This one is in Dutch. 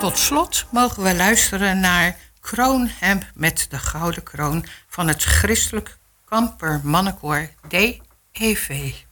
tot slot mogen we luisteren naar Kroonhemp met de Gouden Kroon van het Christelijk Kampermannenkoor DEV.